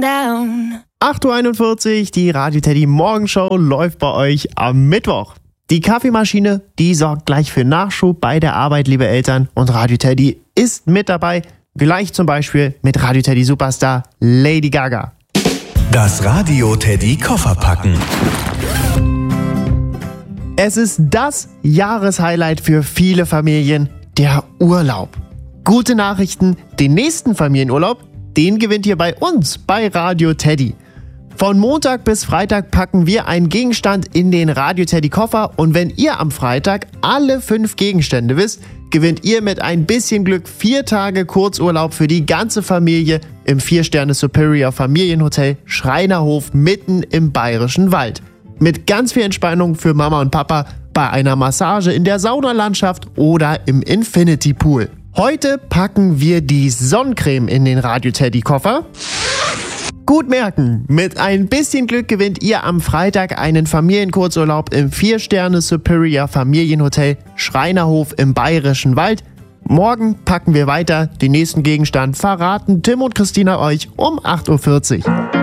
down. 8.41 Uhr, die Radio Teddy Morgenshow läuft bei euch am Mittwoch. Die Kaffeemaschine, die sorgt gleich für Nachschub bei der Arbeit, liebe Eltern. Und Radio Teddy ist mit dabei, gleich zum Beispiel mit Radio Teddy Superstar Lady Gaga. Das Radio Teddy Kofferpacken. Es ist das Jahreshighlight für viele Familien, der Urlaub. Gute Nachrichten, den nächsten Familienurlaub, den gewinnt ihr bei uns, bei Radio Teddy. Von Montag bis Freitag packen wir einen Gegenstand in den Radio Teddy Koffer und wenn ihr am Freitag alle 5 Gegenstände wisst, gewinnt ihr mit ein bisschen Glück 4 Tage Kurzurlaub für die ganze Familie im 4-Sterne Superior Familienhotel Schreinerhof mitten im Bayerischen Wald. Mit ganz viel Entspannung für Mama und Papa bei einer Massage in der Saunalandschaft oder im Infinity Pool. Heute packen wir die Sonnencreme in den Radio Teddy Koffer. Gut merken, mit ein bisschen Glück gewinnt ihr am Freitag einen Familienkurzurlaub im 4-Sterne Superior Familienhotel Schreinerhof im Bayerischen Wald. Morgen packen wir weiter. Den nächsten Gegenstand verraten Tim und Christina euch um 8.40 Uhr.